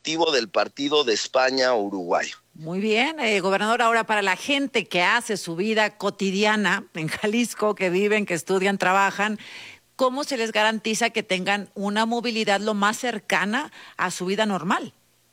motivo del partido de España-Uruguay. Muy bien, gobernador, ahora para la gente que hace su vida cotidiana en Jalisco, que viven, que estudian, trabajan, ¿cómo se les garantiza que tengan una movilidad lo más cercana a su vida normal?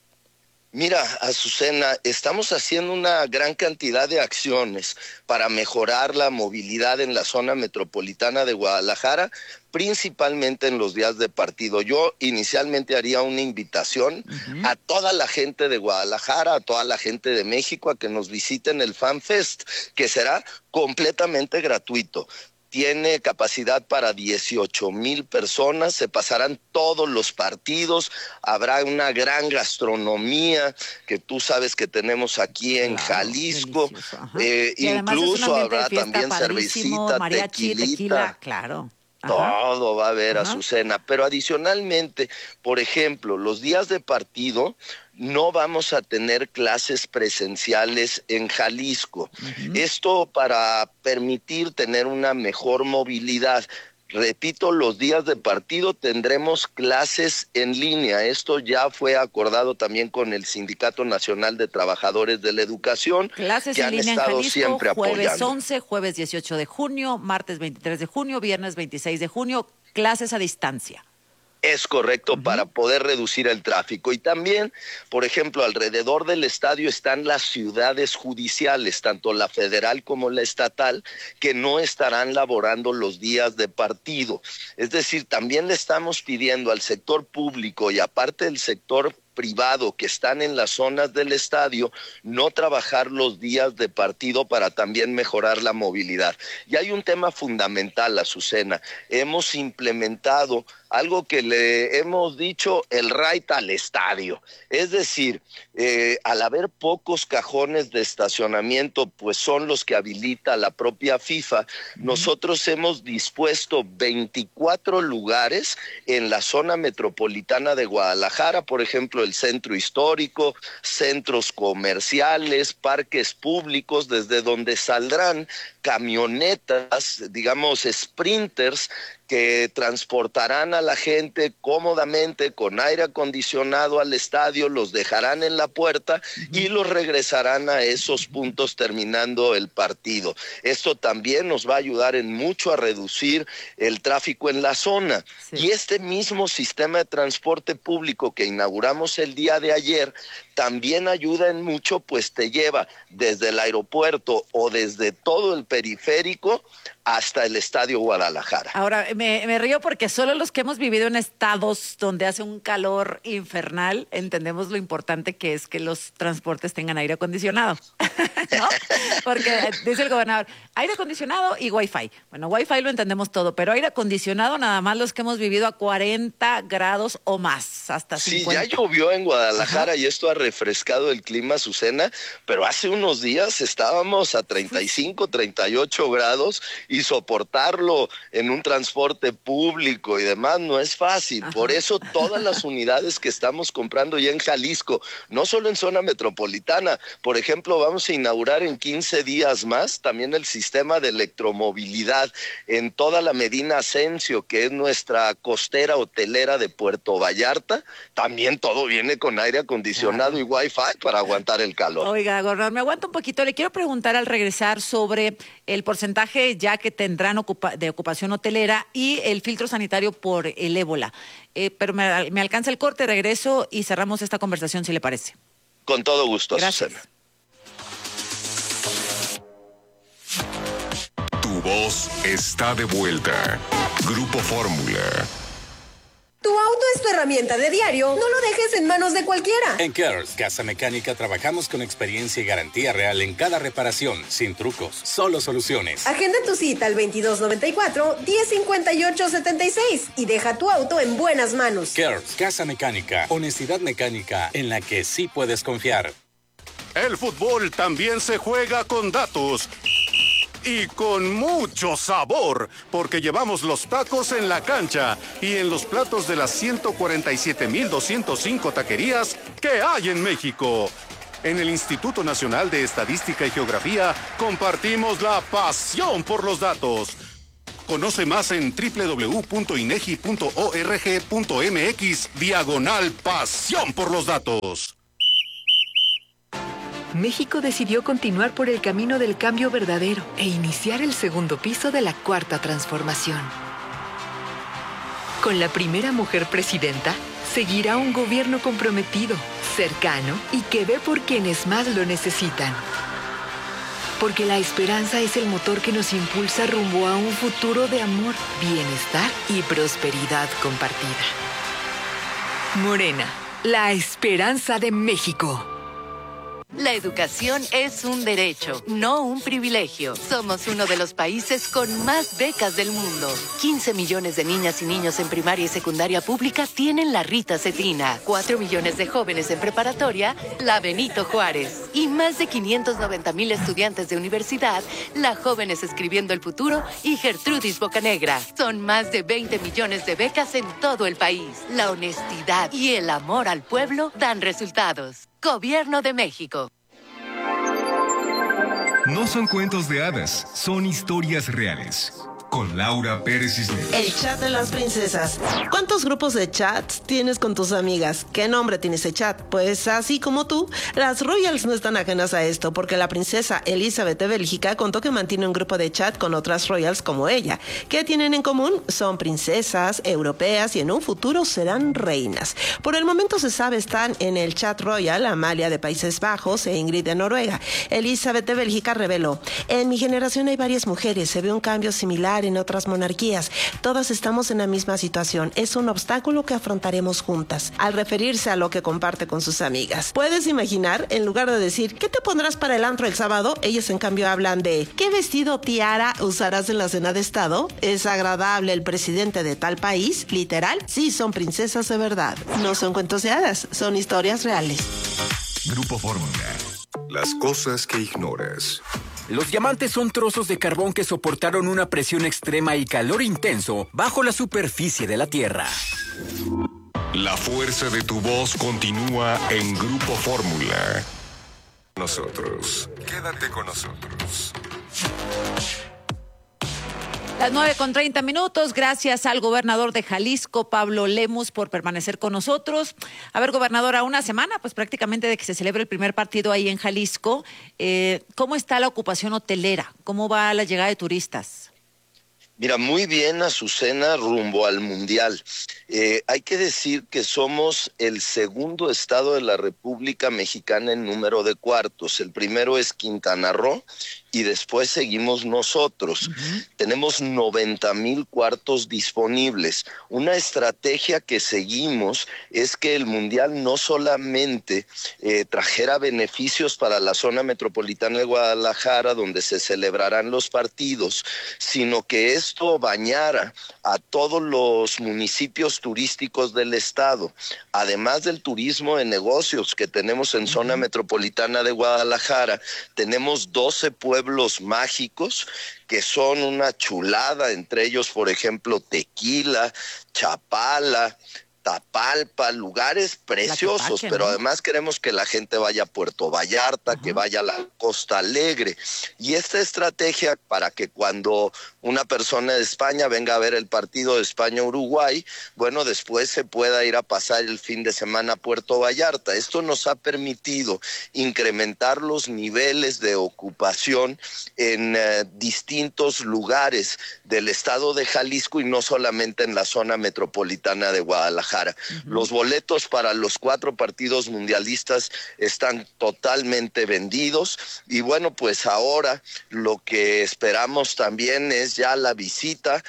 Mira, Azucena, estamos haciendo una gran cantidad de acciones para mejorar la movilidad en la zona metropolitana de Guadalajara, principalmente en los días de partido. Yo inicialmente haría una invitación a toda la gente de Guadalajara, a toda la gente de México, a que nos visiten el FanFest, que será completamente gratuito. Tiene capacidad para 18,000 personas, se pasarán todos los partidos, habrá una gran gastronomía que tú sabes que tenemos aquí en Jalisco, incluso habrá también cervecita, tequilita. Claro. Todo va a haber, Azucena, pero adicionalmente, por ejemplo, los días de partido no vamos a tener clases presenciales en Jalisco. Esto para permitir tener una mejor movilidad. Repito, los días de partido tendremos clases en línea. Esto ya fue acordado también con el Sindicato Nacional de Trabajadores de la Educación. Clases que en han línea estado en Jalisco, siempre jueves apoyando. 11, jueves 18 de junio, martes 23 de junio, viernes 26 de junio, clases a distancia. Es correcto, para poder reducir el tráfico. Y también, por ejemplo, alrededor del estadio están las ciudades judiciales, tanto la federal como la estatal, que no estarán laborando los días de partido. Es decir, también le estamos pidiendo al sector público y aparte del sector privado que están en las zonas del estadio, no trabajar los días de partido para también mejorar la movilidad. Y hay un tema fundamental, Azucena. Hemos implementado algo que le hemos dicho el right al estadio. Es decir, al haber pocos cajones de estacionamiento, pues son los que habilita la propia FIFA, nosotros hemos dispuesto 24 lugares en la zona metropolitana de Guadalajara, por ejemplo, el centro histórico, centros comerciales, parques públicos, desde donde saldrán camionetas, digamos, sprinters, que transportarán a la gente cómodamente con aire acondicionado al estadio, los dejarán en la puerta y los regresarán a esos puntos terminando el partido. Esto también nos va a ayudar en mucho a reducir el tráfico en la zona. Y este mismo sistema de transporte público que inauguramos el día de ayer también ayuda en mucho, pues te lleva desde el aeropuerto o desde todo el periférico hasta el Estadio Guadalajara. Ahora, me río porque solo los que hemos vivido en estados donde hace un calor infernal entendemos lo importante que es que los transportes tengan aire acondicionado, ¿no? Porque dice el gobernador, aire acondicionado y Wi-Fi. Bueno, Wi-Fi lo entendemos todo, pero aire acondicionado nada más los que hemos vivido a 40 grados o más, hasta 50. Sí, ya llovió en Guadalajara y esto ha refrescado el clima, Azucena, pero hace unos días estábamos a 35, 38 grados y soportarlo en un transporte público y demás no es fácil. Por eso todas las unidades que estamos comprando ya en Jalisco, no solo en zona metropolitana, por ejemplo, vamos a inaugurar en 15 días más también el sistema de electromovilidad en toda la Medina Ascencio, que es nuestra costera hotelera de Puerto Vallarta. También todo viene con aire acondicionado y Wi-Fi para aguantar el calor. Oiga, gobernador, me aguanta un poquito. Le quiero preguntar al regresar sobre el porcentaje ya que tendrán de ocupación hotelera y el filtro sanitario por el ébola. Pero me alcanza el corte, regreso y cerramos esta conversación, si le parece. Con todo gusto, gracias. Azucena. Tu voz está de vuelta. Grupo Fórmula. Tu auto es tu herramienta de diario, no lo dejes en manos de cualquiera. En Kers Casa Mecánica trabajamos con experiencia y garantía real en cada reparación, sin trucos, solo soluciones. Agenda tu cita al 2294-1058-76 y deja tu auto en buenas manos. Kers Casa Mecánica, honestidad mecánica en la que sí puedes confiar. El fútbol también se juega con datos. Y con mucho sabor, porque llevamos los tacos en la cancha y en los platos de las 147,205 taquerías que hay en México. En el Instituto Nacional de Estadística y Geografía compartimos la pasión por los datos. Conoce más en www.inegi.org.mx/pasión por los datos. México decidió continuar por el camino del cambio verdadero e iniciar el segundo piso de la Cuarta Transformación. Con la primera mujer presidenta, seguirá un gobierno comprometido, cercano y que ve por quienes más lo necesitan. Porque la esperanza es el motor que nos impulsa rumbo a un futuro de amor, bienestar y prosperidad compartida. Morena, la esperanza de México. La educación es un derecho, no un privilegio. Somos uno de los países con más becas del mundo. 15 millones de niñas y niños en primaria y secundaria pública tienen la Rita Cetina. 4 millones de jóvenes en preparatoria, la Benito Juárez. Y más de 590,000 estudiantes de universidad, la Jóvenes Escribiendo el Futuro y Gertrudis Bocanegra. Son más de 20 millones de becas en todo el país. La honestidad y el amor al pueblo dan resultados. Gobierno de México. No son cuentos de hadas, son historias reales. Con Laura Pérez Cisneros. El chat de las princesas. ¿Cuántos grupos de chats tienes con tus amigas? ¿Qué nombre tiene ese chat? Pues así como tú, las royals no están ajenas a esto, porque la princesa Elizabeth de Bélgica contó que mantiene un grupo de chat con otras royals como ella. ¿Qué tienen en común? Son princesas europeas y en un futuro serán reinas. Por el momento se sabe están en el chat royal Amalia de Países Bajos e Ingrid de Noruega. Elizabeth de Bélgica reveló: en mi generación hay varias mujeres, se ve un cambio similar en otras monarquías. Todas estamos en la misma situación. Es un obstáculo que afrontaremos juntas. Al referirse a lo que comparte con sus amigas. ¿Puedes imaginar? En lugar de decir, ¿qué te pondrás para el antro el sábado? Ellas en cambio hablan de, ¿qué vestido tiara usarás en la cena de estado? ¿Es agradable el presidente de tal país? ¿Literal? Sí, son princesas de verdad. No son cuentos de hadas, son historias reales. Grupo Fórmula. Las cosas que ignoras. Los diamantes son trozos de carbón que soportaron una presión extrema y calor intenso bajo la superficie de la Tierra. La fuerza de tu voz continúa en Grupo Fórmula. Nosotros. Quédate con nosotros. Las 9:30. Gracias al gobernador de Jalisco, Pablo Lemus, por permanecer con nosotros. A ver, gobernador, a una semana, pues prácticamente de que se celebre el primer partido ahí en Jalisco, ¿cómo está la ocupación hotelera? ¿Cómo va la llegada de turistas? Mira, muy bien, Azucena, rumbo al Mundial. Hay que decir que somos el segundo estado de la República Mexicana en número de cuartos. El primero es Quintana Roo y después seguimos nosotros. Tenemos 90,000 cuartos disponibles. Una estrategia que seguimos es que el Mundial no solamente trajera beneficios para la zona metropolitana de Guadalajara, donde se celebrarán los partidos, sino que esto bañara a todos los municipios turísticos del estado, además del turismo de negocios que tenemos en zona metropolitana de Guadalajara. Tenemos 12 pueblos mágicos que son una chulada, entre ellos, por ejemplo, Tequila, Chapala, Tapalpa, lugares preciosos, Tlaquepaque, pero ¿no? además queremos que la gente vaya a Puerto Vallarta, que vaya a la Costa Alegre. Y esta estrategia para que cuando una persona de España venga a ver el partido de España-Uruguay, bueno, después se pueda ir a pasar el fin de semana a Puerto Vallarta. Esto nos ha permitido incrementar los niveles de ocupación en distintos lugares del estado de Jalisco y no solamente en la zona metropolitana de Guadalajara. Los boletos para los 4 partidos mundialistas están totalmente vendidos y bueno, pues ahora lo que esperamos también es ya la visita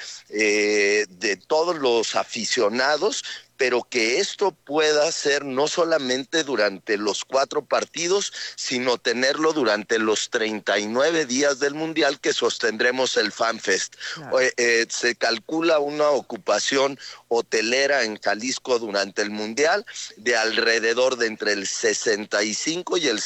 de todos los aficionados, pero que esto pueda ser no solamente durante los 4 partidos, sino tenerlo durante los 39 días del Mundial que sostendremos el FanFest. Claro. Se calcula una ocupación hotelera en Jalisco durante el Mundial de alrededor de entre el 65 y el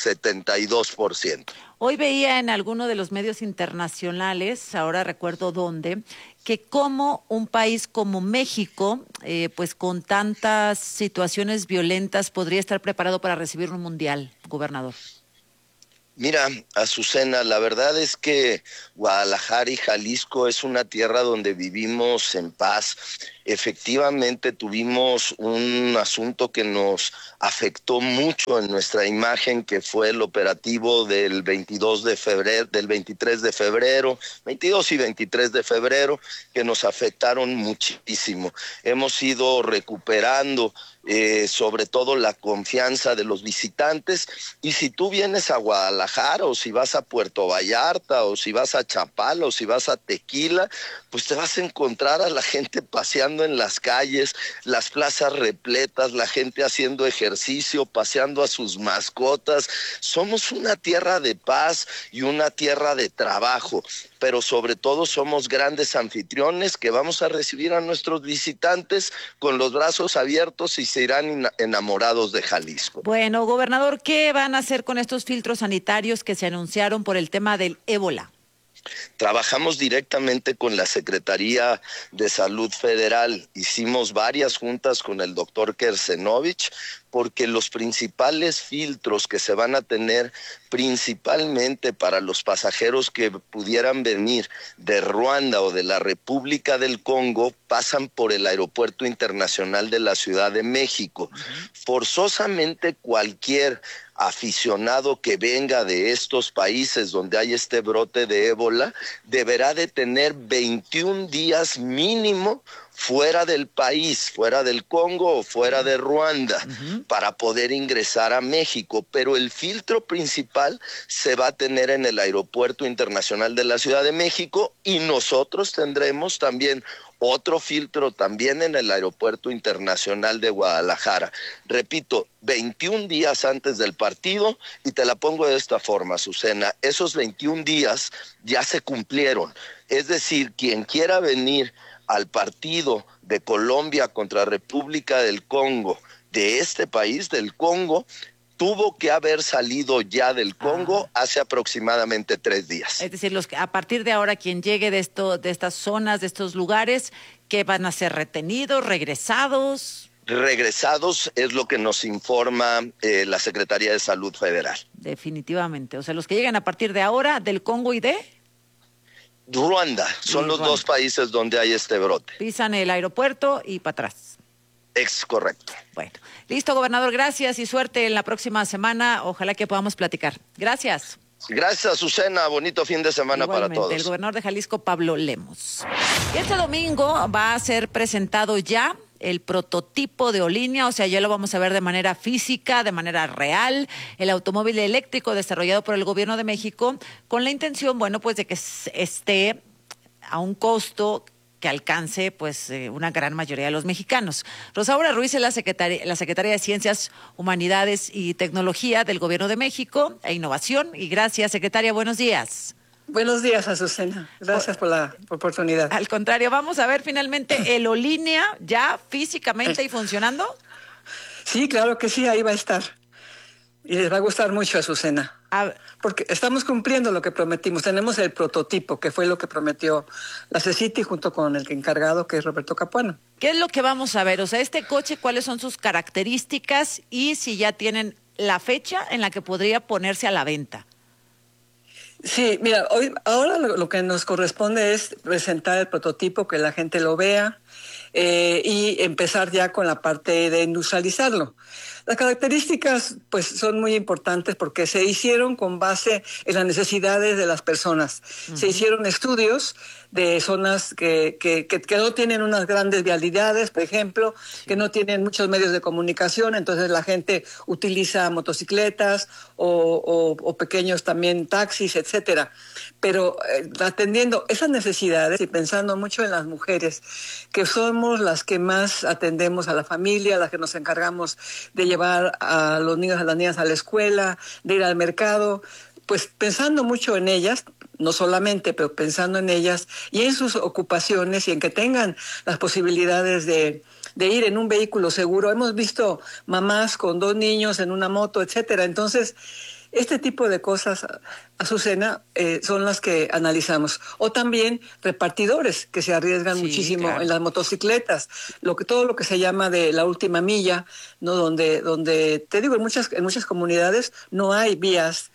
72%. Hoy veía en alguno de los medios internacionales, ahora recuerdo dónde, que como un país como México, pues con tantas situaciones violentas, podría estar preparado para recibir un mundial, gobernador. Mira, Azucena, la verdad es que Guadalajara y Jalisco es una tierra donde vivimos en paz. Efectivamente tuvimos un asunto que nos afectó mucho en nuestra imagen, que fue el operativo del 22 de febrero, del 23 de febrero, 22 y 23 de febrero, que nos afectaron muchísimo. Hemos ido recuperando sobre todo la confianza de los visitantes, y si tú vienes a Guadalajara o si vas a Puerto Vallarta o si vas a Chapala o si vas a Tequila, pues te vas a encontrar a la gente paseando en las calles, las plazas repletas, la gente haciendo ejercicio, paseando a sus mascotas. Somos una tierra de paz y una tierra de trabajo, pero sobre todo somos grandes anfitriones que vamos a recibir a nuestros visitantes con los brazos abiertos y se irán enamorados de Jalisco. Bueno, gobernador, ¿qué van a hacer con estos filtros sanitarios que se anunciaron por el tema del ébola? Trabajamos directamente con la Secretaría de Salud Federal. Hicimos varias juntas con el doctor Kersenovich, porque los principales filtros que se van a tener principalmente para los pasajeros que pudieran venir de Ruanda o de la República del Congo pasan por el Aeropuerto Internacional de la Ciudad de México. Forzosamente cualquier aficionado que venga de estos países donde hay este brote de ébola deberá de tener 21 días mínimo fuera del país, fuera del Congo o fuera de Ruanda, para poder ingresar a México. Pero el filtro principal se va a tener en el Aeropuerto Internacional de la Ciudad de México, y nosotros tendremos también otro filtro también en el Aeropuerto Internacional de Guadalajara. Repito, 21 días antes del partido, y te la pongo de esta forma, Azucena, esos 21 días ya se cumplieron. Es decir, quien quiera venir al partido de Colombia contra República del Congo, de este país, del Congo, tuvo que haber salido ya del Congo hace aproximadamente 3 días. Es decir, a partir de ahora, quien llegue de estas zonas, de estos lugares, ¿que van a ser retenidos, regresados? Regresados es lo que nos informa la Secretaría de Salud Federal. Definitivamente. O sea, los que llegan a partir de ahora, del Congo y de Ruanda, son los dos países donde hay este brote. Pisan el aeropuerto y para atrás. Es correcto. Bueno, listo, gobernador, gracias y suerte en la próxima semana. Ojalá que podamos platicar. Gracias. Gracias, Azucena. Bonito fin de semana para todos. El gobernador de Jalisco, Pablo Lemos. Y este domingo va a ser presentado ya el prototipo de Olinnia, o sea, ya lo vamos a ver de manera física, de manera real, el automóvil eléctrico desarrollado por el gobierno de México, con la intención, bueno, pues de que esté a un costo que alcance pues una gran mayoría de los mexicanos. Rosaura Ruiz es la secretaria de Ciencias, Humanidades y Tecnología del Gobierno de México e Innovación. Y gracias, secretaria, buenos días. Buenos días, Azucena. Gracias por la oportunidad. Al contrario, vamos a ver finalmente el Olinnia ya físicamente y funcionando. Sí, claro que sí, ahí va a estar. Y les va a gustar mucho, Azucena. Porque estamos cumpliendo lo que prometimos. Tenemos el prototipo, que fue lo que prometió la CECITI junto con el encargado, que es Roberto Capuano. ¿Qué es lo que vamos a ver? O sea, este coche, ¿cuáles son sus características y si ya tienen la fecha en la que podría ponerse a la venta? Sí, mira, ahora lo que nos corresponde es presentar el prototipo, que la gente lo vea y empezar ya con la parte de industrializarlo. Las características pues son muy importantes porque se hicieron con base en las necesidades de las personas. Se hicieron estudios de zonas que no tienen unas grandes vialidades, por ejemplo, que no tienen muchos medios de comunicación, entonces la gente utiliza motocicletas o pequeños también taxis, etcétera. Pero atendiendo esas necesidades y pensando mucho en las mujeres, que somos las que más atendemos a la familia, las que nos encargamos de llevar a los niños, a las niñas a la escuela, de ir al mercado, pues pensando mucho en ellas, no solamente, pero pensando en ellas y en sus ocupaciones y en que tengan las posibilidades de ir en un vehículo seguro. Hemos visto mamás con 2 niños en una moto, etcétera. Entonces, Este tipo de cosas, Azucena, son las que analizamos. O también repartidores que se arriesgan muchísimo en las motocicletas. Todo lo que se llama de la última milla, ¿no? Donde te digo, en muchas comunidades no hay vías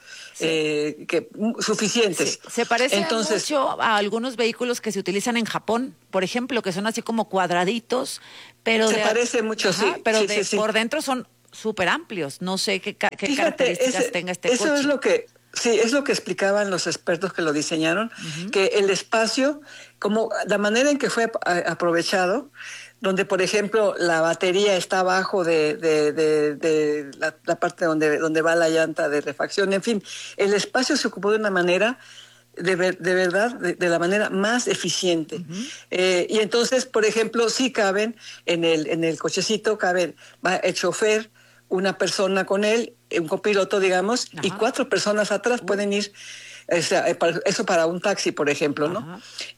suficientes. Sí. Se parece mucho a algunos vehículos que se utilizan en Japón, por ejemplo, que son así como cuadraditos, pero parece mucho, sí. Pero por dentro son súper amplios. No sé qué características tenga este coche. Eso es lo que... Sí, es lo que explicaban los expertos que lo diseñaron, que el espacio, como la manera en que fue aprovechado, donde, por ejemplo, la batería está abajo de la parte donde va la llanta de refacción, en fin, el espacio se ocupó de una manera... De verdad, de la manera más eficiente. Y entonces, por ejemplo, sí caben en el cochecito, va el chofer, una persona con él, un copiloto, digamos, y 4 personas atrás pueden ir. Eso para un taxi, por ejemplo, ¿no?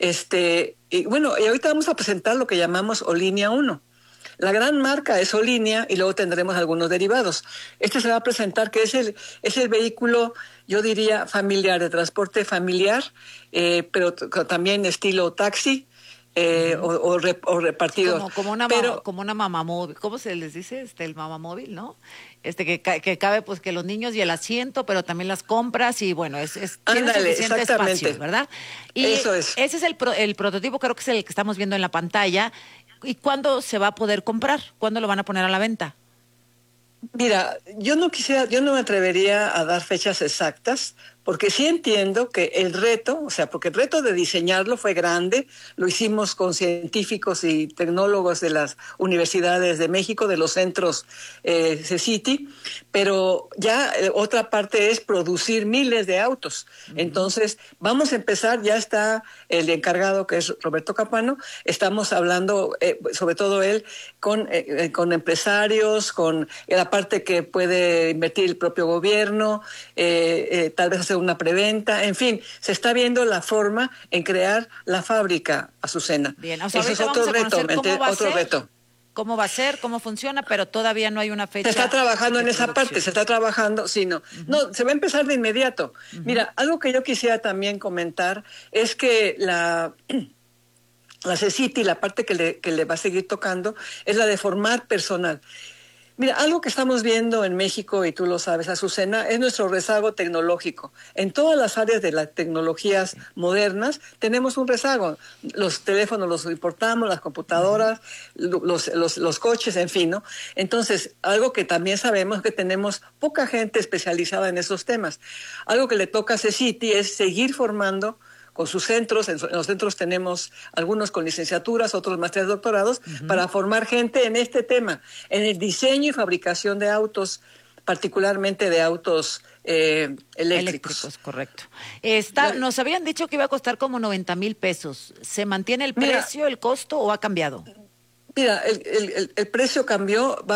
Y bueno, y ahorita vamos a presentar lo que llamamos O-Línea 1. La gran marca es O-Línea y luego tendremos algunos derivados. Este se va a presentar que es el vehículo, yo diría, familiar, de transporte familiar, pero también estilo taxi o repartidor. Como una mamamóvil, ¿cómo se les dice? El mamamóvil, ¿no? Que cabe pues que los niños y el asiento, pero también las compras y bueno, tiene suficiente espacio, ¿verdad? Y eso es. Ese es el prototipo, creo que es el que estamos viendo en la pantalla. ¿Y cuándo se va a poder comprar? ¿Cuándo lo van a poner a la venta? Mira, yo no me atrevería a dar fechas exactas, porque sí entiendo que el reto, porque el reto de diseñarlo fue grande, lo hicimos con científicos y tecnólogos de las universidades de México, de los centros CECITI, pero ya otra parte es producir miles de autos. Entonces, vamos a empezar, ya está el encargado, que es Roberto Capuano, estamos hablando, sobre todo él, con empresarios, con la parte que puede invertir el propio gobierno, tal vez hacer una preventa, en fin, se está viendo la forma en crear la fábrica, Azucena. Bien, ese es otro reto. Cómo va a ser, cómo funciona, pero todavía no hay una fecha. Se está trabajando en esa parte, se está trabajando, no, se va a empezar de inmediato. Mira, algo que yo quisiera también comentar es que la CECITI, la parte que le va a seguir tocando, es la de formar personal. Mira, algo que estamos viendo en México, y tú lo sabes, Azucena, es nuestro rezago tecnológico. En todas las áreas de las tecnologías modernas tenemos un rezago. Los teléfonos los importamos, las computadoras, los coches, en fin, ¿no? Entonces, algo que también sabemos es que tenemos poca gente especializada en esos temas. Algo que le toca a CECITI es seguir formando con sus centros. En los centros tenemos algunos con licenciaturas, otros maestrías, doctorados, para formar gente en este tema, en el diseño y fabricación de autos, particularmente de autos eléctricos. Correcto. Nos habían dicho que iba a costar como 90,000 pesos. ¿Se mantiene el precio, el costo o ha cambiado? Mira, el precio cambió,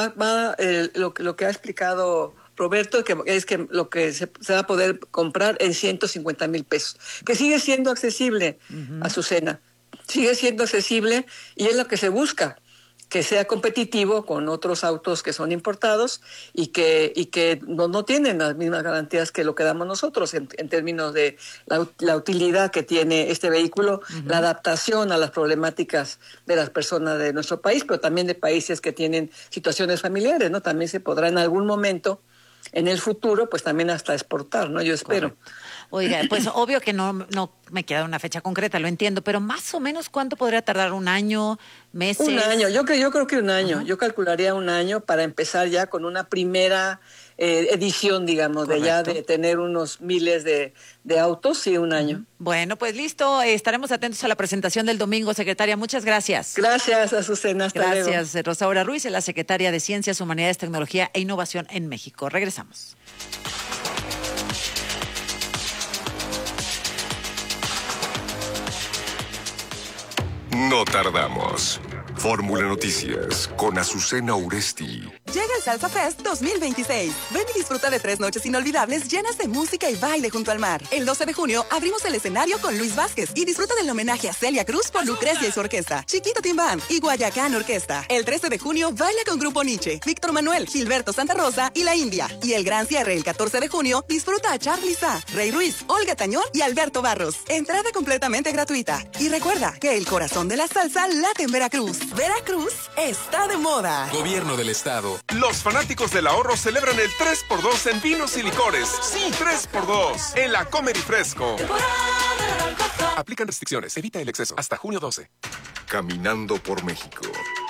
lo que ha explicado Roberto, que es que lo que se va a poder comprar en 150,000 pesos, que sigue siendo accesible, Azucena, sigue siendo accesible, y es lo que se busca, que sea competitivo con otros autos que son importados y que no tienen las mismas garantías que lo que damos nosotros en términos de la utilidad que tiene este vehículo, la adaptación a las problemáticas de las personas de nuestro país, pero también de países que tienen situaciones familiares, ¿no? También se podrá en algún momento en el futuro, pues también hasta exportar, ¿no? Yo espero. Correcto. Oiga, pues obvio que no me queda una fecha concreta, lo entiendo, pero más o menos ¿cuánto podría tardar? ¿Un año? ¿Meses? Un año, yo creo que un año. Yo calcularía un año para empezar ya con una primera edición, digamos, de tener unos miles de autos, sí, un año. Bueno, pues listo, estaremos atentos a la presentación del domingo, secretaria. Muchas gracias. Gracias, Azucena. Hasta luego. Gracias, Rosaura Ruiz, la secretaria de Ciencias, Humanidades, Tecnología e Innovación en México. Regresamos. No tardamos. Fórmula Noticias con Azucena Uresti. Llega el Salsa Fest 2026. Ven y disfruta de 3 noches inolvidables llenas de música y baile junto al mar. El 12 de junio abrimos el escenario con Luis Vázquez y disfruta del homenaje a Celia Cruz por Lucrecia y su orquesta, Chiquito Timbán y Guayacán Orquesta. El 13 de junio baila con Grupo Nietzsche, Víctor Manuel, Gilberto Santa Rosa y La India. Y el gran cierre el 14 de junio disfruta a Charly Sá, Rey Ruiz, Olga Tañón y Alberto Barros. Entrada completamente gratuita. Y recuerda que el corazón de la salsa late en Veracruz. Veracruz está de moda. Gobierno del Estado. Los fanáticos del ahorro celebran el 3x2 en vinos y licores. Sí, 3x2 en la Comer y Fresco. Aplican restricciones. Evita el exceso. Hasta junio 12. Caminando por México.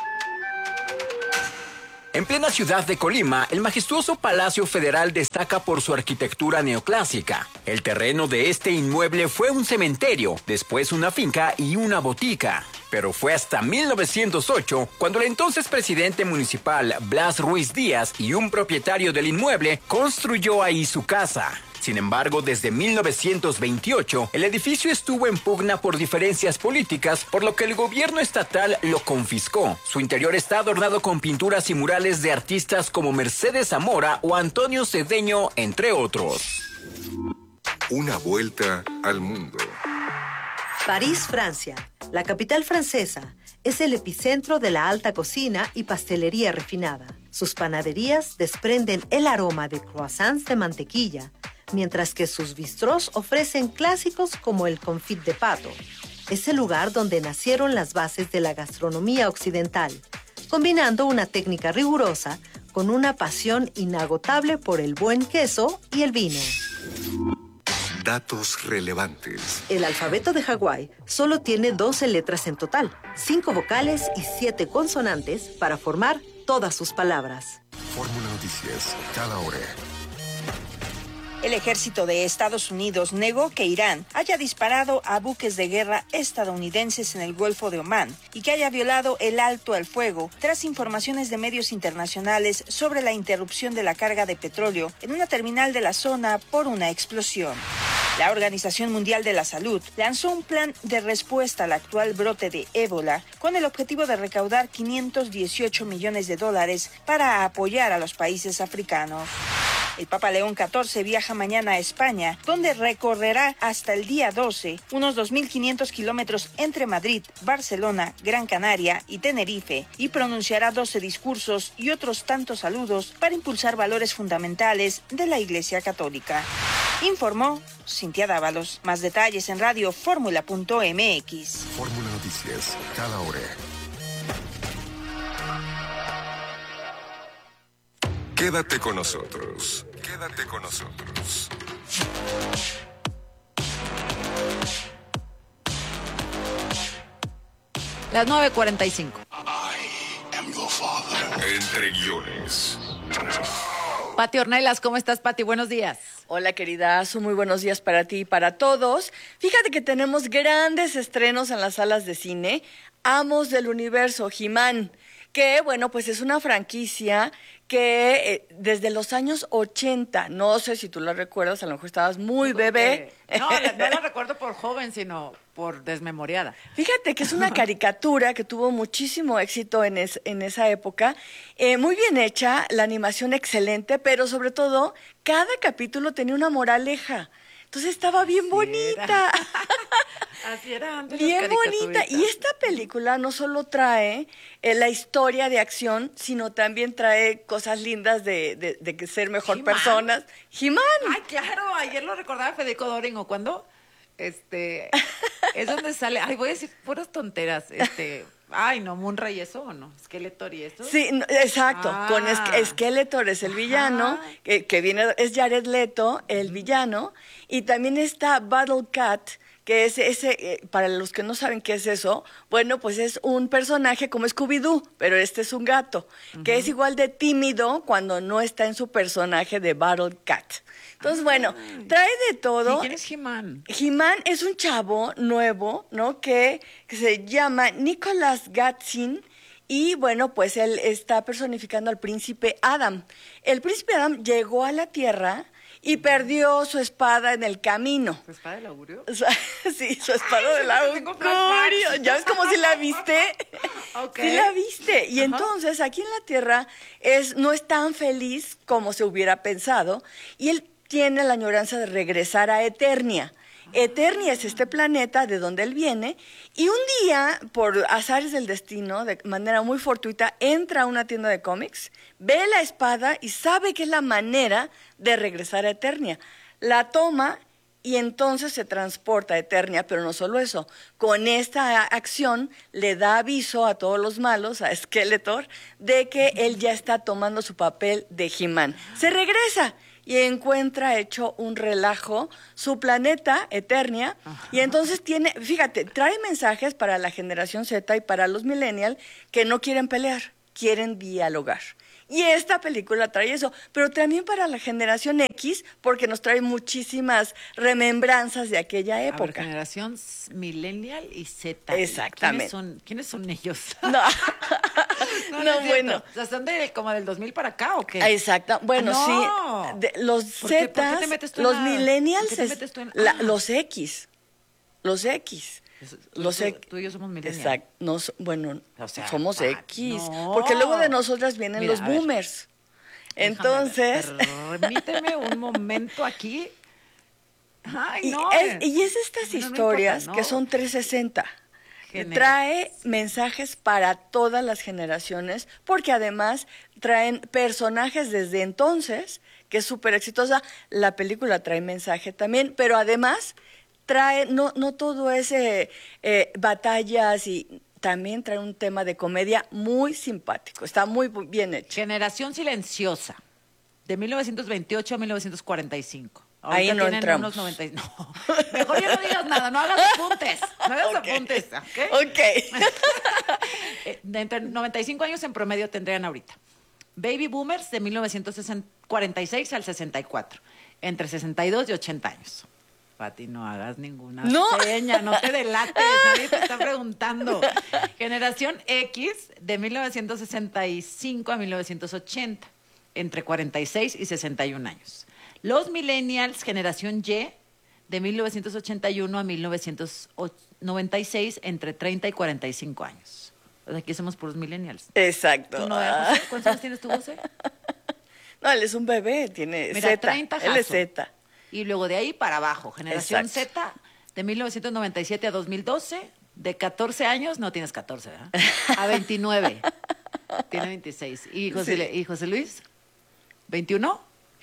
En plena ciudad de Colima, el majestuoso Palacio Federal destaca por su arquitectura neoclásica. El terreno de este inmueble fue un cementerio, después una finca y una botica. Pero fue hasta 1908 cuando el entonces presidente municipal Blas Ruiz Díaz y un propietario del inmueble construyó ahí su casa. Sin embargo, desde 1928, el edificio estuvo en pugna por diferencias políticas, por lo que el gobierno estatal lo confiscó. Su interior está adornado con pinturas y murales de artistas como Mercedes Zamora o Antonio Cedeño, entre otros. Una vuelta al mundo. París, Francia. La capital francesa es el epicentro de la alta cocina y pastelería refinada. Sus panaderías desprenden el aroma de croissants de mantequilla, mientras que sus bistrós ofrecen clásicos como el confit de pato. Es el lugar donde nacieron las bases de la gastronomía occidental, combinando una técnica rigurosa con una pasión inagotable por el buen queso y el vino. Datos relevantes. El alfabeto de Hawái solo tiene 12 letras en total, 5 vocales y 7 consonantes para formar todas sus palabras. Fórmula Noticias, cada hora. El ejército de Estados Unidos negó que Irán haya disparado a buques de guerra estadounidenses en el Golfo de Omán y que haya violado el alto al fuego tras informaciones de medios internacionales sobre la interrupción de la carga de petróleo en una terminal de la zona por una explosión. La Organización Mundial de la Salud lanzó un plan de respuesta al actual brote de ébola con el objetivo de recaudar $518 millones para apoyar a los países africanos. El Papa León XIV viaja mañana a España, donde recorrerá hasta el día 12 unos 2.500 kilómetros entre Madrid, Barcelona, Gran Canaria y Tenerife, y pronunciará 12 discursos y otros tantos saludos para impulsar valores fundamentales de la Iglesia Católica. Informó Cintia Dávalos. Más detalles en radioformula.mx. Fórmula Noticias, cada hora. Quédate con nosotros. Quédate con nosotros. Las 9:45. Entre guiones. Pati Ornelas, ¿cómo estás, Pati? Buenos días. Hola, querida Azu, muy buenos días para ti y para todos. Fíjate que tenemos grandes estrenos en las salas de cine. Amos del Universo, He-Man, que, bueno, pues es una franquicia que desde los años 80, no sé si tú la recuerdas, a lo mejor estabas muy bebé. No la recuerdo por joven, sino por desmemoriada. Fíjate que es una caricatura que tuvo muchísimo éxito en esa época, muy bien hecha, la animación excelente, pero sobre todo, cada capítulo tenía una moraleja. Entonces estaba bien bonita. Así era antes. Bien bonita. Y esta película no solo trae la historia de acción, sino también trae cosas lindas de ser mejor personas. He-Man. Ay, claro, ayer lo recordaba Federico Doring, o cuando es donde sale, ay, voy a decir puras tonteras, ay, no, Munra y eso, ¿o no? Skeletor y eso. Sí, no, exacto, con Skeletor es el villano, que viene, es Jared Leto, el villano, y también está Battle Cat, que es ese, para los que no saben qué es eso, bueno, pues es un personaje como Scooby-Doo, pero este es un gato, que es igual de tímido cuando no está en su personaje de Battle Cat. Entonces, bueno, trae de todo. ¿Y quién es He-Man? He-Man es un chavo nuevo, ¿no? Que se llama Nicholas Gatzin. Y bueno, pues él está personificando al príncipe Adam. El príncipe Adam llegó a la Tierra y perdió su espada en el camino. ¿Su espada del augurio? Sí, su espada del augurio. Ya ves como si la viste. Okay. Sí la viste. Y entonces aquí en la Tierra no es tan feliz como se hubiera pensado y él tiene la añoranza de regresar a Eternia. Eternia es este planeta de donde él viene y un día, por azares del destino, de manera muy fortuita, entra a una tienda de cómics, ve la espada y sabe que es la manera de regresar a Eternia. La toma y entonces se transporta a Eternia, pero no solo eso, con esta acción le da aviso a todos los malos, a Skeletor, de que él ya está tomando su papel de He-Man. Se regresa y encuentra hecho un relajo su planeta, Eternia, y entonces trae mensajes para la generación Z y para los millennials que no quieren pelear, quieren dialogar. Y esta película trae eso, pero también para la generación X, porque nos trae muchísimas remembranzas de aquella época. Generación millennial y Z. Exactamente. ¿Quiénes son ellos? No, bueno. O sea, ¿son como del 2000 para acá o qué? Exacto. Bueno, no. Sí. Los Z, los millennials, los X. Los X. Tú y yo somos millennials. Exacto. Bueno, somos X. No. Porque luego de nosotras vienen los boomers. Entonces. Permíteme un momento aquí. Ay, no. Y es estas historias que son 360. Trae mensajes para todas las generaciones, porque además traen personajes desde entonces, que es súper exitosa. La película trae mensaje también, pero además trae, no todo es batallas, y también trae un tema de comedia muy simpático. Está muy bien hecho. Generación silenciosa, de 1928 a 1945. Ahí no entramos. No, mejor ya no digas nada, no hagas apuntes. No hagas apuntes, ¿ok? Entre 95 años en promedio tendrían ahorita. Baby boomers de 1946 al 64. Entre 62 y 80 años. Pati, no hagas ninguna seña, no te delates, nadie te está preguntando. Generación X de 1965 a 1980. Entre 46 y 61 años. Los millennials, generación Y, de 1981 a 1996, entre 30 y 45 años. Pues aquí somos puros millennials. Exacto. ¿Tú no, José? ¿Cuántos años tienes tú, José? No, él es un bebé, tiene Mira, Z. 30 él es Z. Y luego de ahí para abajo, generación Z, de 1997 a 2012, de 14 años, no tienes 14, ¿verdad? A 29. Tiene 26. ¿Y José Luis? ¿21?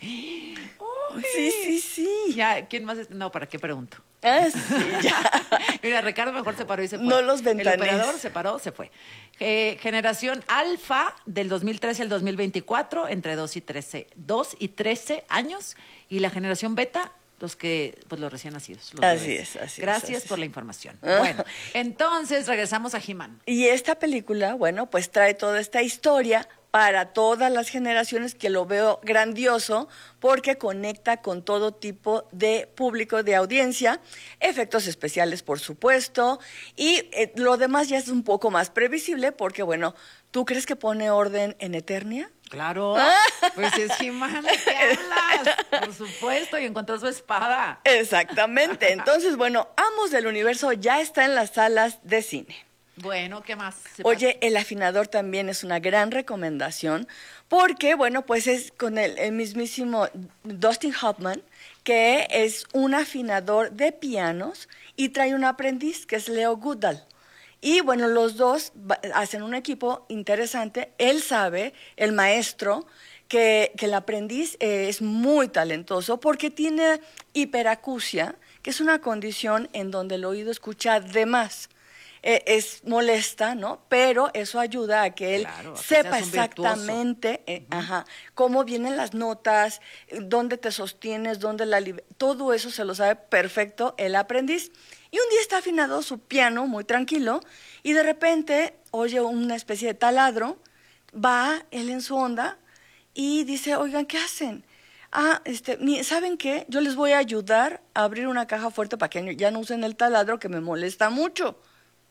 Sí. Ya, ¿quién más? No, ¿para qué pregunto? Sí, ya. Mira, Ricardo mejor se paró y se fue. No los ventanees. El operador se paró, se fue. Generación Alfa, del 2013 al 2024, entre 2 y 13 años. Y la generación Beta, los recién nacidos. Así es. Gracias por la información. Bueno, entonces regresamos a He-Man. Y esta película, bueno, pues trae toda esta historia para todas las generaciones, que lo veo grandioso porque conecta con todo tipo de público, de audiencia, efectos especiales, por supuesto, y lo demás ya es un poco más previsible porque, bueno, ¿tú crees que pone orden en Eternia? Claro, pues es He-Man, ¿de qué hablas? Por supuesto, y encontró su espada. Exactamente, entonces, bueno, Amos del Universo ya está en las salas de cine. Bueno, ¿qué más? Oye, El Afinador también es una gran recomendación porque, bueno, pues es con el mismísimo Dustin Hoffman, que es un afinador de pianos y trae un aprendiz que es Leo Goodall. Y, bueno, los dos hacen un equipo interesante. Él sabe, el maestro, que el aprendiz es muy talentoso porque tiene hiperacusia, que es una condición en donde el oído escucha de más. Es molesta, ¿no? Pero eso ayuda a que él sepa exactamente cómo vienen las notas, dónde te sostienes, todo eso se lo sabe perfecto el aprendiz. Y un día está afinado su piano muy tranquilo y de repente oye una especie de taladro, va él en su onda y dice, oigan, ¿qué hacen? ¿Saben qué? Yo les voy a ayudar a abrir una caja fuerte para que ya no usen el taladro que me molesta mucho.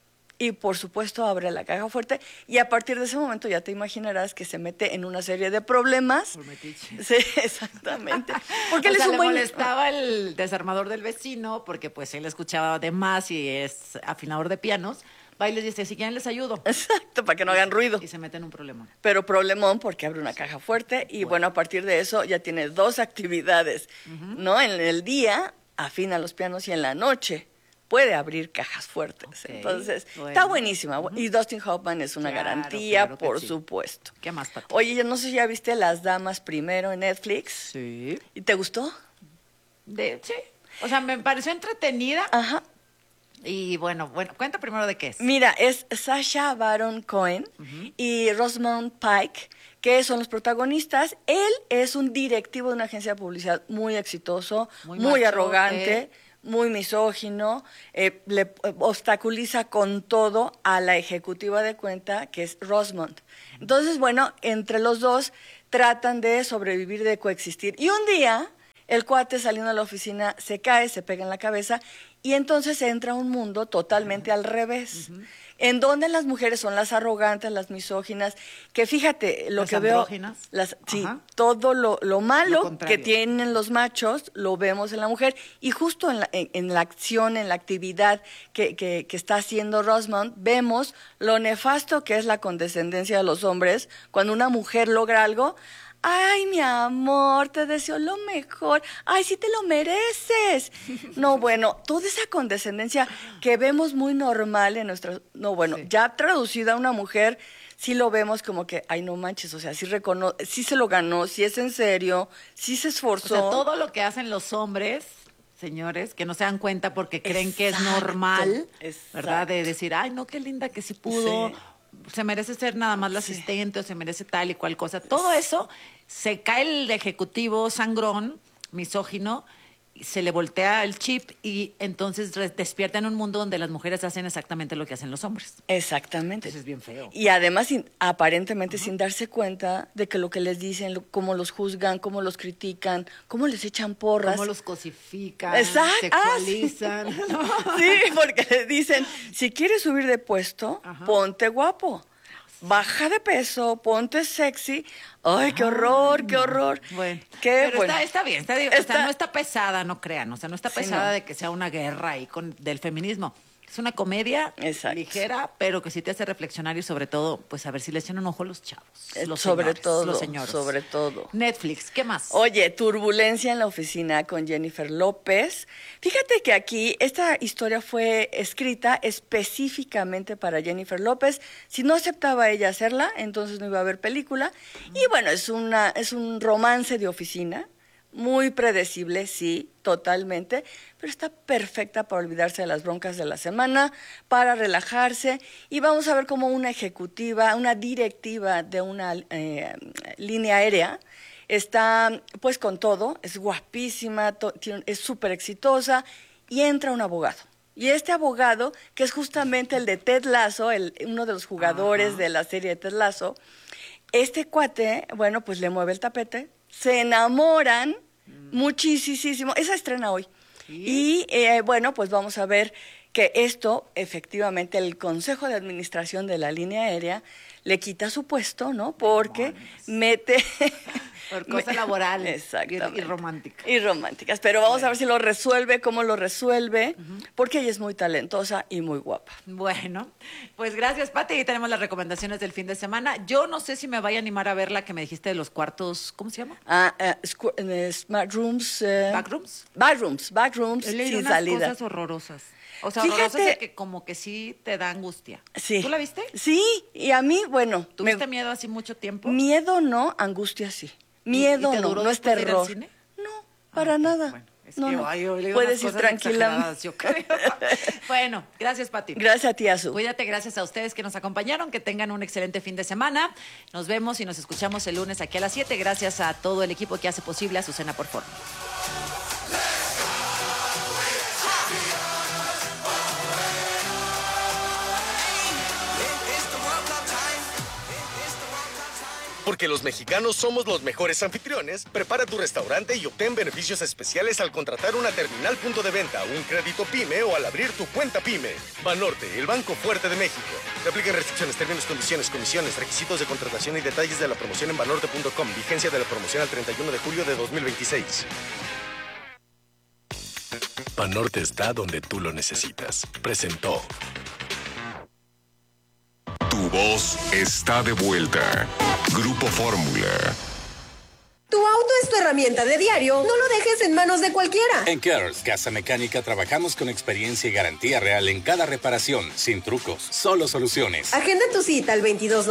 y por supuesto abre la caja fuerte y a partir de ese momento ya te imaginarás que se mete en una serie de problemas. Por metiche. Sí, exactamente. Porque él o es sea, un le buen... molestaba el desarmador del vecino porque pues él escuchaba de más y es afinador de pianos. Va y les dice, si quieren les ayudo. Exacto, para que no hagan ruido. Y se mete en un problemón. Pero problemón porque abre una caja fuerte y bueno, a partir de eso ya tiene 2 actividades, ¿no? En el día afina los pianos y en la noche puede abrir cajas fuertes. Okay, entonces, está buenísima. Y Dustin Hoffman es una garantía, por supuesto. ¿Qué más, Pati? Oye, yo no sé si ya viste Las Damas Primero en Netflix. Sí. ¿Y te gustó? Sí. O sea, me pareció entretenida. Ajá. Y bueno, cuenta primero de qué es. Mira, es Sacha Baron Cohen y Rosamund Pike, que son los protagonistas. Él es un directivo de una agencia de publicidad muy exitoso, muy arrogante, muy misógino, le obstaculiza con todo a la ejecutiva de cuenta, que es Rosamund. Entonces, bueno, entre los dos tratan de sobrevivir, de coexistir. Y un día, el cuate saliendo de la oficina se cae, se pega en la cabeza y entonces entra a un mundo totalmente al revés, en donde las mujeres son las arrogantes, las misóginas, que fíjate, lo las que veo, sí, todo lo malo que tienen los machos lo vemos en la mujer y justo en la acción, en la actividad que está haciendo Rosamund, vemos lo nefasto que es la condescendencia de los hombres cuando una mujer logra algo. Ay, mi amor, te deseo lo mejor. Ay, sí te lo mereces. No, bueno, toda esa condescendencia que vemos muy normal en nuestra... No, bueno, ya traducida a una mujer, sí lo vemos como que, ay, no manches, o sea, sí se lo ganó, sí es en serio, sí se esforzó. O sea, todo lo que hacen los hombres, señores, que no se dan cuenta porque creen que es normal, ¿verdad? De decir, ay, no, qué linda que sí pudo... Sí. Se merece ser nada más la asistente o se merece tal y cual cosa. Todo eso, se cae el ejecutivo sangrón, misógino, se le voltea el chip y entonces despierta en un mundo donde las mujeres hacen exactamente lo que hacen los hombres. Exactamente. Eso es bien feo. Y además, aparentemente sin darse cuenta de que lo que les dicen, cómo los juzgan, cómo los critican, cómo les echan porras. Cómo los cosifican, sexualizan. Sí. Sí, porque les dicen, si quieres subir de puesto, ponte guapo. Baja de peso, ponte sexy. Ay, qué horror, qué horror. Bueno, pero está bien, o sea, no está pesada, no crean, o sea, no está pesada de que sea una guerra ahí del feminismo. Es una comedia ligera, pero que sí te hace reflexionar y sobre todo, pues a ver si le echan un ojo a los chavos. Los señores. Sobre todo. Netflix, ¿qué más? Oye, Turbulencia en la oficina con Jennifer López. Fíjate que aquí esta historia fue escrita específicamente para Jennifer López. Si no aceptaba ella hacerla, entonces no iba a haber película. Y bueno, es un romance de oficina. Muy predecible, sí, totalmente, pero está perfecta para olvidarse de las broncas de la semana, para relajarse y vamos a ver cómo una ejecutiva, una directiva de una línea aérea está pues con todo, es guapísima, es súper exitosa y entra un abogado. Y este abogado, que es justamente el de Ted Lasso, uno de los jugadores de la serie de Ted Lasso, este cuate, bueno, pues le mueve el tapete, se enamoran muchísimo. Esa estrena hoy. ¿Sí? Y bueno, pues vamos a ver que esto, efectivamente, el Consejo de Administración de la línea aérea le quita su puesto, ¿no? Porque mete... Por cosas laborales. Exactamente. Y románticas. Y románticas. Pero vamos a ver si lo resuelve, cómo lo resuelve, porque ella es muy talentosa y muy guapa. Bueno, pues gracias, Pati. Y tenemos las recomendaciones del fin de semana. Yo no sé si me vaya a animar a ver la que me dijiste de los cuartos, ¿cómo se llama? Smart Rooms. Backrooms. Backrooms sin salida. Cosas horrorosas. O sea, horrorosas de que como que sí te da angustia. Sí. ¿Tú la viste? Sí, y a mí, bueno... ¿Tuviste miedo así mucho tiempo? Miedo no, angustia sí. Miedo ¿Y te duró no es terror. Ir al cine? No, para nada. Bueno, es no, que, no. Ay, puedes ir tranquila. Bueno, gracias, Pati. Gracias a ti, Azu. Cuídate, gracias a ustedes que nos acompañaron, que tengan un excelente fin de semana. Nos vemos y nos escuchamos el lunes aquí a las 7. Gracias a todo el equipo que hace posible Azucena por Forma. ¿Por Porque los mexicanos somos los mejores anfitriones, prepara tu restaurante y obtén beneficios especiales al contratar una terminal punto de venta, un crédito PYME o al abrir tu cuenta PYME. Banorte, el banco fuerte de México. Se aplican restricciones, términos, condiciones, comisiones, requisitos de contratación y detalles de la promoción en banorte.com. Vigencia de la promoción al 31 de julio de 2026. Banorte está donde tú lo necesitas. Presentó. Tu voz está de vuelta. Grupo Fórmula. Tu auto es tu herramienta de diario, no lo dejes en manos de cualquiera. En Cares Casa Mecánica trabajamos con experiencia y garantía real en cada reparación, sin trucos, solo soluciones. Agenda tu cita al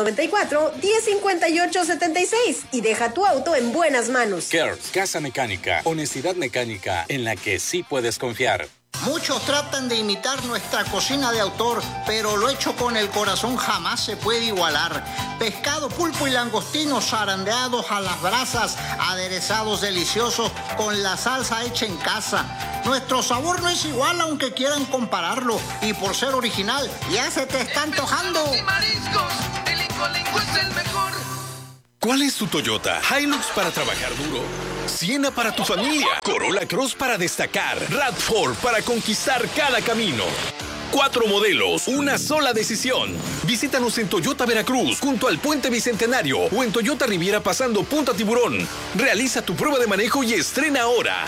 2294-1058-76 y deja tu auto en buenas manos. Cares Casa Mecánica, honestidad mecánica en la que sí puedes confiar. Muchos tratan de imitar nuestra cocina de autor, pero lo hecho con el corazón jamás se puede igualar. Pescado, pulpo y langostinos zarandeados a las brasas, aderezados deliciosos con la salsa hecha en casa. Nuestro sabor no es igual aunque quieran compararlo, y por ser original ya se te está antojando. Y mariscos, el Incolinco es el mejor. ¿Cuál es tu Toyota? Hilux para trabajar duro, Siena para tu familia, Corolla Cross para destacar, RAV4 para conquistar cada camino. 4 modelos, una sola decisión. Visítanos en Toyota Veracruz, junto al Puente Bicentenario, o en Toyota Riviera pasando Punta Tiburón. Realiza tu prueba de manejo y estrena ahora.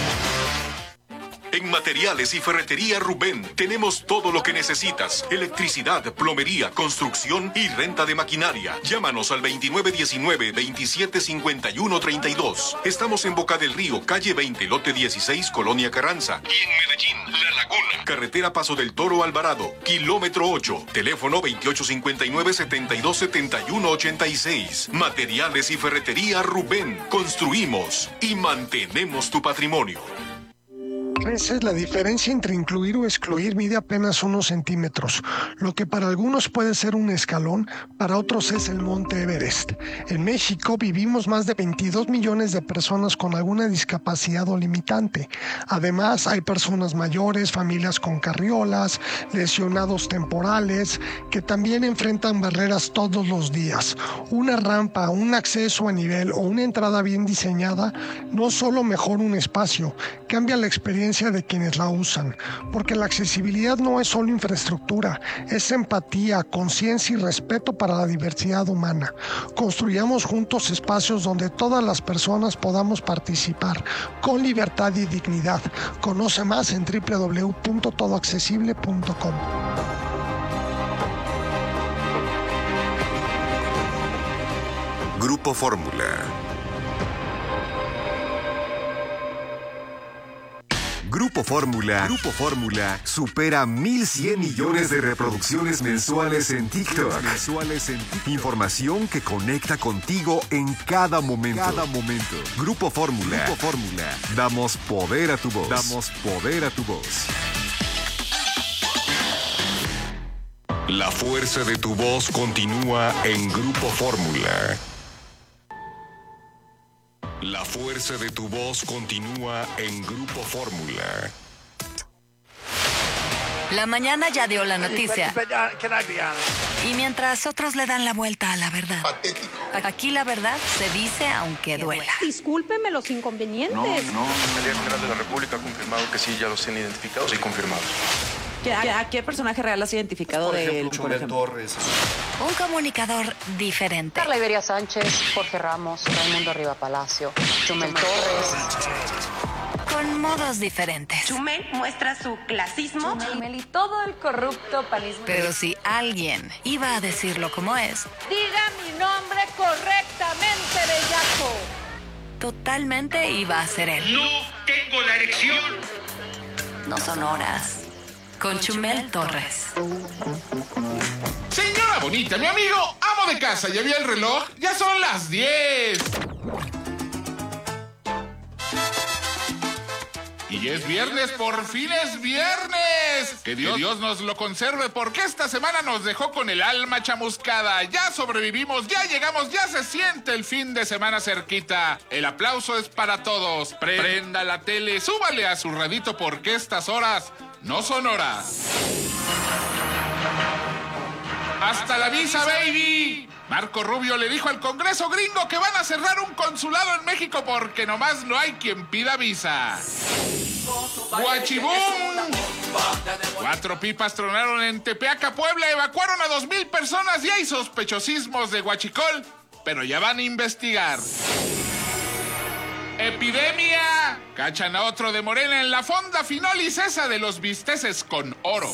En Materiales y Ferretería Rubén tenemos todo lo que necesitas. Electricidad, plomería, construcción y renta de maquinaria. Llámanos al 2919-275132. Estamos en Boca del Río, calle 20, lote 16, Colonia Carranza. Y en Medellín, La Laguna. Carretera Paso del Toro Alvarado, kilómetro 8. Teléfono 2859-727186. Materiales y Ferretería Rubén. Construimos y mantenemos tu patrimonio. Esa es la diferencia entre incluir o excluir. Mide apenas unos centímetros. Lo que para algunos puede ser un escalón, para otros es el Monte Everest. En México vivimos más de 22 millones de personas con alguna discapacidad o limitante. Además, hay personas mayores, familias con carriolas, lesionados temporales, que también enfrentan barreras todos los días. Una rampa, un acceso a nivel o una entrada bien diseñada no solo mejora un espacio, cambia la experiencia de quienes la usan, porque la accesibilidad no es solo infraestructura, es empatía, conciencia y respeto para la diversidad humana. Construyamos juntos espacios donde todas las personas podamos participar con libertad y dignidad. Conoce más en www.todoaccesible.com. Grupo Fórmula. Grupo Fórmula supera 1,100 millones de reproducciones mensuales en TikTok. Información que conecta contigo en cada momento. Grupo Fórmula. Damos poder a tu voz. La fuerza de tu voz continúa en Grupo Fórmula. La fuerza de tu voz continúa en Grupo Fórmula. La mañana ya dio la noticia. Y mientras otros le dan la vuelta a la verdad. Aquí la verdad se dice aunque duela. Discúlpeme los inconvenientes. No. El general de la República ha confirmado que sí, ya los han identificado. Sí, confirmados. ¿A qué personaje real has identificado de él? Chumel Torres. Un comunicador diferente. Carla Iberia Sánchez, Jorge Ramos, Raimundo Riva Palacio, Chumel Torres. Con modos diferentes. Chumel muestra su clasismo. Chumel y todo el corrupto panismo. Pero si alguien iba a decirlo como es, diga mi nombre correctamente, bellaco. Totalmente iba a ser él. No tengo la erección. No son horas. Con Chumel Torres. Señora bonita, mi amigo, amo de casa, ¿ya vio el reloj? Ya son las 10. Y es viernes, por fin es viernes. Que Dios nos lo conserve, porque esta semana nos dejó con el alma chamuscada. Ya sobrevivimos, ya llegamos, ya se siente el fin de semana cerquita. El aplauso es para todos. Prenda la tele, súbale a su radito, porque estas horas no son horas. ¡Hasta la visa, baby! Marco Rubio le dijo al Congreso gringo que van a cerrar un consulado en México porque nomás no hay quien pida visa. ¡Guachibum! 4 pipas tronaron en Tepeaca, Puebla. Evacuaron a 2,000 personas y hay sospechosismos de huachicol, pero ya van a investigar. ¡Epidemia! Cachan a otro de Morena en la fonda Finolis, esa de los bisteces con oro.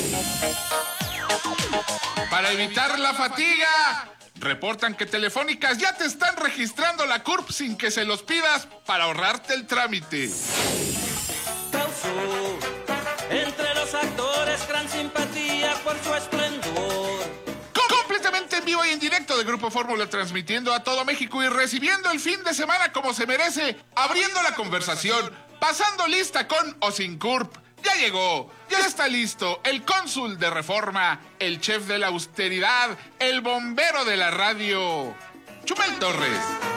Para evitar la fatiga, reportan que Telefónicas ya te están registrando la CURP sin que se los pidas para ahorrarte el trámite. Causó entre los actores gran simpatía por su esplendor. Completamente en vivo y en directo de Grupo Fórmula, transmitiendo a todo México y recibiendo el fin de semana como se merece, abriendo la conversación, pasando lista con o sin CURP. Ya llegó, ya está listo el cónsul de Reforma, el chef de la austeridad, el bombero de la radio, Chumel Torres.